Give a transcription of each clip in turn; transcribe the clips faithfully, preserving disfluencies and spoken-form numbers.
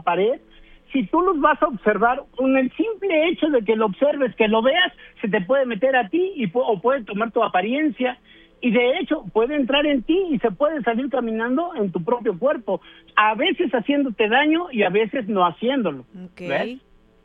pared, si tú los vas a observar, con el simple hecho de que lo observes, que lo veas, se te puede meter a ti y pu- o puede tomar tu apariencia. Y de hecho puede entrar en ti y se puede salir caminando en tu propio cuerpo, a veces haciéndote daño y a veces no haciéndolo. Okay. ¿Ves?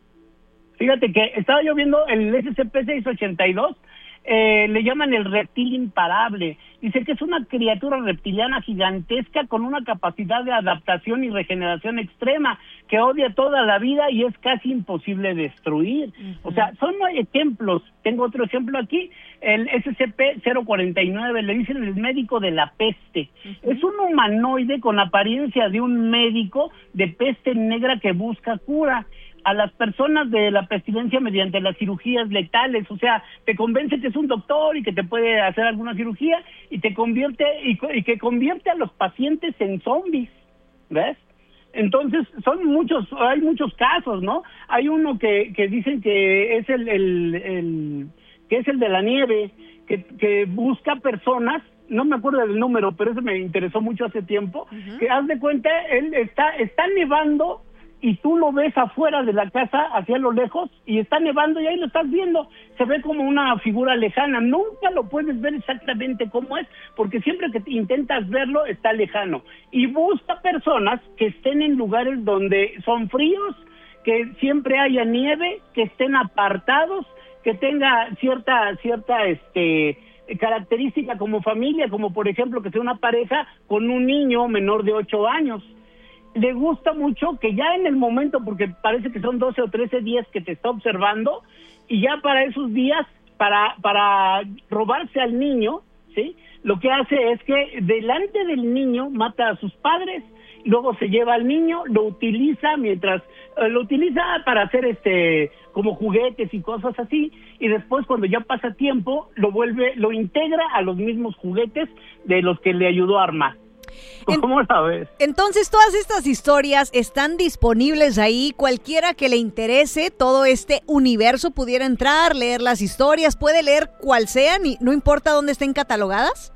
Fíjate que estaba yo viendo el S C P seiscientos ochenta y dos, eh, le llaman el reptil imparable. Dice que es una criatura reptiliana gigantesca con una capacidad de adaptación y regeneración extrema, que odia toda la vida y es casi imposible destruir. Uh-huh. O sea, son ejemplos. Tengo otro ejemplo aquí, el S C P cero cuarenta y nueve, le dicen el médico de la peste. Uh-huh. Es un humanoide con apariencia de un médico de peste negra que busca cura a las personas de la pestilencia mediante las cirugías letales. O sea, te convence que es un doctor y que te puede hacer alguna cirugía y te convierte y, y que convierte a los pacientes en zombies, ¿ves? Entonces, son muchos, hay muchos casos, ¿no? Hay uno que, que dicen que es el, el, el que es el de la nieve, que, que busca personas, no me acuerdo del número, pero eso me interesó mucho hace tiempo, uh-huh. que haz de cuenta, él está, está nevando y tú lo ves afuera de la casa hacia lo lejos y está nevando y ahí lo estás viendo, se ve como una figura lejana, nunca lo puedes ver exactamente cómo es, porque siempre que te intentas verlo está lejano, y busca personas que estén en lugares donde son fríos, que siempre haya nieve, que estén apartados, que tenga cierta, cierta, este... característica como familia, como por ejemplo que sea una pareja con un niño menor de ocho años. Le gusta mucho que ya en el momento, porque parece que son doce o trece días que te está observando, y ya para esos días, para para robarse al niño, ¿sí? Lo que hace es que delante del niño mata a sus padres, luego se lleva al niño, lo utiliza mientras, eh, lo utiliza para hacer este como juguetes y cosas así, y después cuando ya pasa tiempo, lo vuelve, lo integra a los mismos juguetes de los que le ayudó a armar. ¿Cómo sabes? Entonces, todas estas historias están disponibles ahí. Cualquiera que le interese todo este universo pudiera entrar, leer las historias, puede leer cual sean y no importa dónde estén catalogadas.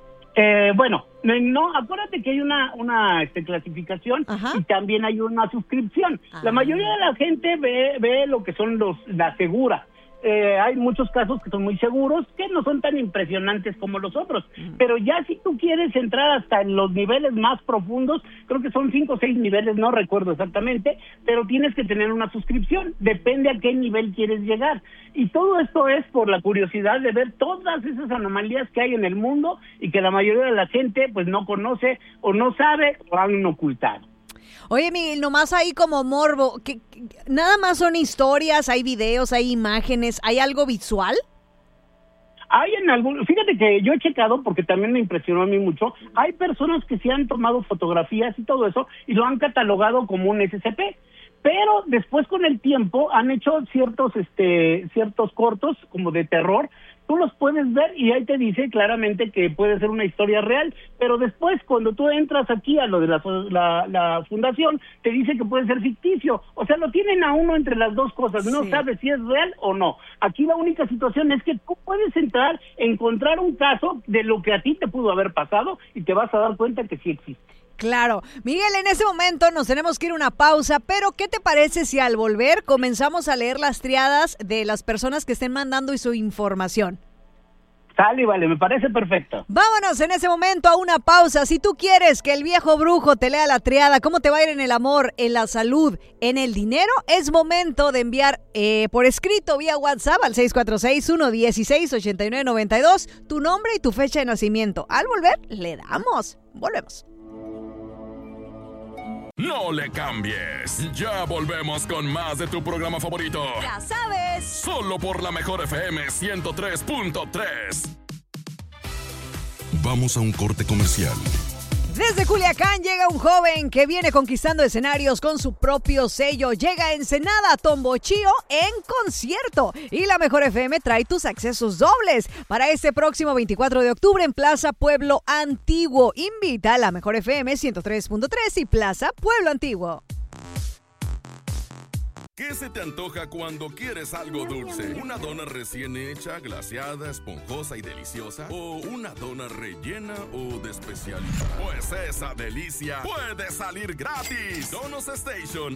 Eh, bueno, no, acuérdate que hay una una este, clasificación. Ajá. Y también hay una suscripción. Ah. La mayoría de la gente ve ve lo que son los la segura. Eh, hay muchos casos que son muy seguros, que no son tan impresionantes como los otros, mm. pero ya si tú quieres entrar hasta en los niveles más profundos, creo que son cinco o seis niveles, no recuerdo exactamente, pero tienes que tener una suscripción, depende a qué nivel quieres llegar, y todo esto es por la curiosidad de ver todas esas anomalías que hay en el mundo y que la mayoría de la gente pues no conoce o no sabe o han ocultado. Oye, Miguel, nomás ahí como morbo, que, que nada más son historias, hay videos, hay imágenes, ¿hay algo visual? Hay en algún, fíjate que yo he checado porque también me impresionó a mí mucho, hay personas que se han tomado fotografías y todo eso y lo han catalogado como un S C P, pero después con el tiempo han hecho ciertos este ciertos cortos como de terror. Tú los puedes ver y ahí te dice claramente que puede ser una historia real, pero después cuando tú entras aquí a lo de la, la, la fundación, te dice que puede ser ficticio. O sea, lo tienen a uno entre las dos cosas, no sí. sabes si es real o no. Aquí la única situación es que tú puedes entrar, encontrar un caso de lo que a ti te pudo haber pasado y te vas a dar cuenta que sí existe. Claro. Miguel, en ese momento nos tenemos que ir a una pausa, pero ¿qué te parece si al volver comenzamos a leer las triadas de las personas que estén mandando y su información? Sale, vale, me parece perfecto. Vámonos en ese momento a una pausa. Si tú quieres que el viejo brujo te lea la triada, cómo te va a ir en el amor, en la salud, en el dinero, es momento de enviar eh, por escrito vía WhatsApp al seis cuatro seis, uno uno seis, ocho nueve nueve dos tu nombre y tu fecha de nacimiento. Al volver, le damos. Volvemos. No le cambies. Ya volvemos con más de tu programa favorito. Ya sabes. Solo por la mejor F M ciento tres punto tres. Vamos a un corte comercial. Desde Culiacán llega un joven que viene conquistando escenarios con su propio sello. Llega a Ensenada Tombochío en concierto. Y la Mejor F M trae tus accesos dobles para este próximo veinticuatro de octubre en Plaza Pueblo Antiguo. Invita a la Mejor F M ciento tres punto tres y Plaza Pueblo Antiguo. ¿Qué se te antoja cuando quieres algo dulce? ¿Una dona recién hecha, glaseada, esponjosa y deliciosa? ¿O una dona rellena o de especialidad? Pues esa delicia puede salir gratis. Donos Station